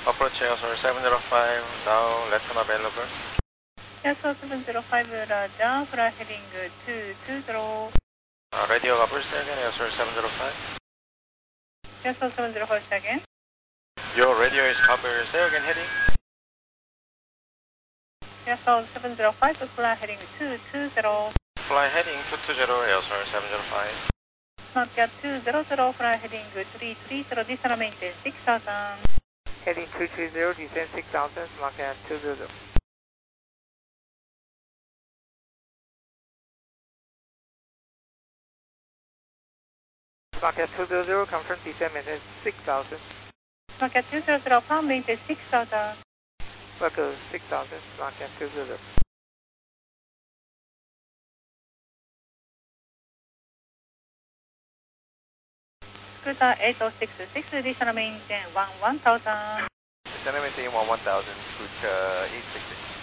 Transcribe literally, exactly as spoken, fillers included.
Approach Air seven zero five, now left turn available. Air seven zero five, Raja, fly heading two two zero. Uh, radio coverage again, Air seven zero five. Air seven zero five, again. Your radio is covered, say again heading. Air seven zero five, fly heading two two zero. Fly heading two two zero, Air seven zero five. Nokia two zero zero, fly heading three three zero, descend maintain six thousand. Heading two three zero, descend six thousand, Nokia two zero zero. Nokia two zero zero, confirm descend maintain six thousand. Nokia two zero zero, pound maintain six thousand. Echo six thousand, Nokia two zero zero. Scooter eight oh six six, descend maintain one one thousand. Descend maintain one one thousand, Scooter eight six six.